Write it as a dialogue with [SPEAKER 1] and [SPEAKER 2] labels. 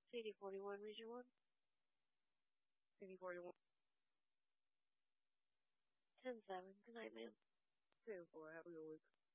[SPEAKER 1] CD41, Region 1. CD41. 10-7. Good night, ma'am.
[SPEAKER 2] 10-4. Have a good week.